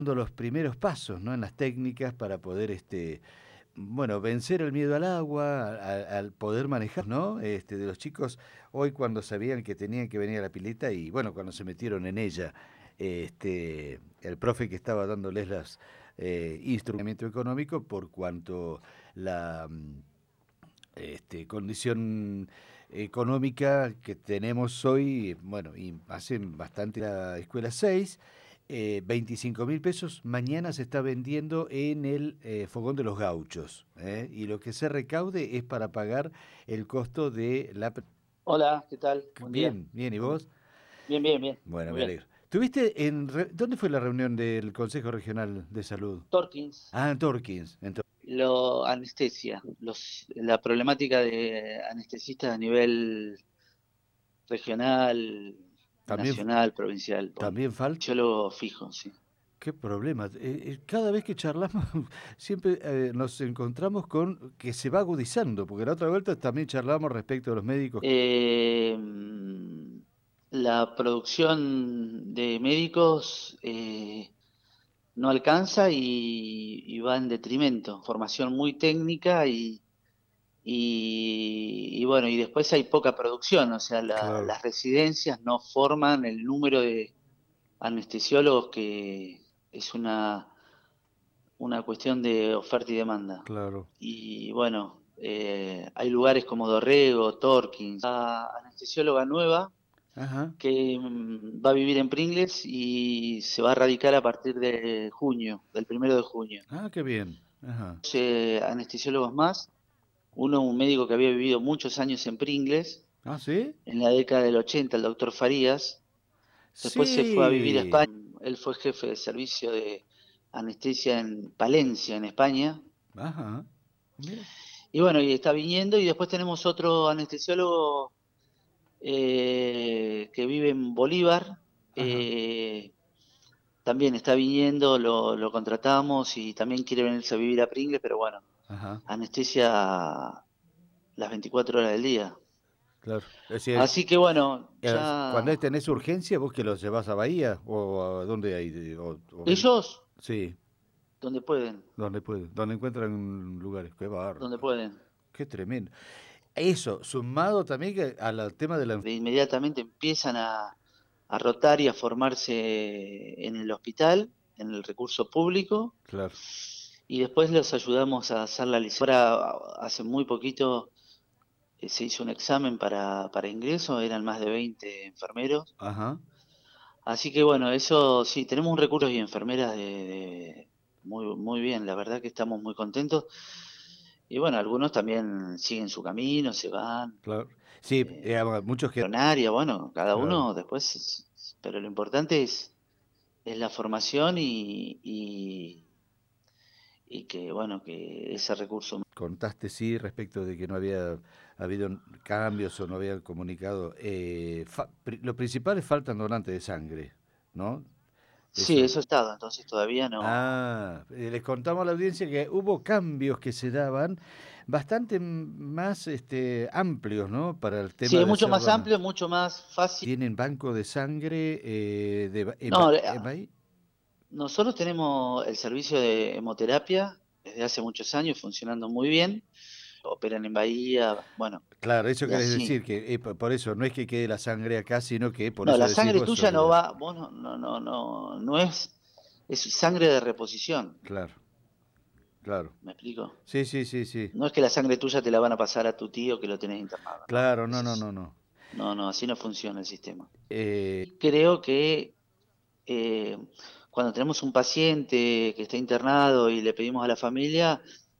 dando los primeros pasos, ¿no? En las técnicas para poder, bueno, vencer el miedo al agua, al poder manejar, ¿no? De los chicos hoy cuando sabían que tenían que venir a la pileta y, bueno, cuando se metieron en ella, el profe que estaba dándoles las instruccionamiento económico por cuanto la condición económica que tenemos hoy, bueno, y hacen bastante la escuela 6, 25.000 pesos mañana se está vendiendo en el Fogón de los Gauchos, ¿eh? Y lo que se recaude es para pagar el costo de la... Hola, ¿qué tal? Buen día. Bien, bien, ¿y Bueno, vos? bien, bien, bien, Bueno, muy me bien. alegro. ¿Tuviste ¿Dónde fue la reunión del Consejo Regional de Salud? Torkins, Ah, en Torkins. anestesia, la problemática de anestesistas a nivel regional, También, nacional, provincial. Bueno, también falta. yo lo fijo, sí. Qué problema. Cada vez que charlamos, siempre nos encontramos con que se va agudizando, porque la otra vuelta también charlamos respecto a los médicos. Eh, la producción de médicos no alcanza y va en detrimento. Formación muy técnica y bueno, y después hay poca producción, o sea, Claro, las residencias no forman el número de anestesiólogos que es una cuestión de oferta y demanda. claro. Y bueno, hay lugares como Dorrego, Torkins, la anestesióloga nueva Ajá. que va a vivir en Pringles y se va a radicar a partir de junio, del 1 de junio. Ah, qué bien. Ajá. Anestesiólogos más, uno un médico que había vivido muchos años en Pringles, Ah, ¿sí? en la década del 80, el doctor Farías. Después se fue a vivir a Sí. España. Él fue jefe de servicio de anestesia en Palencia, en España. Ajá. Mira. Y bueno, y está viniendo. Y después tenemos otro anestesiólogo que vive en Bolívar. Ajá. eh, También está viniendo, lo contratamos y también quiere venirse a vivir a Pringles, pero bueno, Ajá. anestesia las 24 horas del día. Claro. Es decir, Así que bueno, cuando ya tenés urgencia, vos que los llevas a Bahía o a dónde hay, ellos, sí, donde pueden, donde pueden, donde encuentran lugares. Qué bárbaro. donde pueden. Qué tremendo. Eso, sumado también al tema de la... De inmediatamente empiezan a rotar y a formarse en el hospital, en el recurso público, Claro. y después los ayudamos a hacer la licencia. Ahora, hace muy poquito se hizo un examen para ingreso, eran más de 20 enfermeros. Ajá. Así que bueno, eso sí, tenemos un recurso y enfermeras muy, muy bien, la verdad que estamos muy contentos. Y bueno, algunos también siguen su camino, se van. Claro. Sí, muchos que... Millonaria, bueno, cada Claro. uno después, pero lo importante es la formación y que, bueno, que ese recurso. Contaste, sí, respecto de que no había habido cambios o no había comunicado. Lo principal es faltan donantes de sangre, ¿no? Sí, Eso. eso está, entonces todavía no. Ah, les contamos a la audiencia que hubo cambios que se daban bastante más amplios, ¿no? Para el Sí, tema es de mucho hacer más donas. amplio, mucho más fácil. ¿Tienen banco de sangre No, en Bahía? nosotros tenemos el servicio de hemoterapia desde hace muchos años funcionando muy bien. Operan en Bahía, bueno, Claro, eso y querés así. decir, que por eso no es que quede la sangre acá, sino que por No, eso la decís sangre vos tuya no olvidar. va, vos no es sangre de reposición, Claro, claro. ¿me explico? Sí, sí, sí, sí. No es que la sangre tuya te la van a pasar a tu tío que lo tenés internado, no. Claro, no, no, no, no. No, así no funciona el sistema. Eh, Creo que eh, cuando tenemos un paciente que está internado y le pedimos a la familia,